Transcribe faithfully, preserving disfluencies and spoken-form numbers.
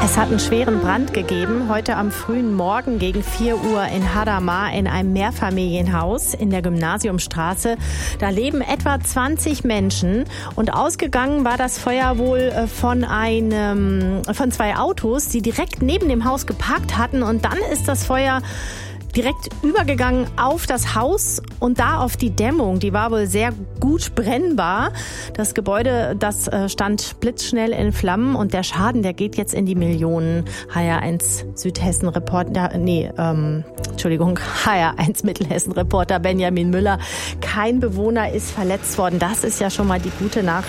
Es hat einen schweren Brand gegeben, heute am frühen Morgen gegen vier Uhr in Hadamar in einem Mehrfamilienhaus in der Gymnasiumstraße. Da leben etwa zwanzig Menschen und ausgegangen war das Feuer wohl von einem, von zwei Autos, die direkt neben dem Haus geparkt hatten, und dann ist das Feuer direkt übergegangen auf das Haus und da auf die Dämmung. Die war wohl sehr gut brennbar. Das Gebäude, das stand blitzschnell in Flammen, und der Schaden, der geht jetzt in die Millionen. H R eins Südhessen-Reporter, nee, ähm, Entschuldigung, H R eins Mittelhessen-Reporter Benjamin Müller. Kein Bewohner ist verletzt worden. Das ist ja schon mal die gute Nachricht.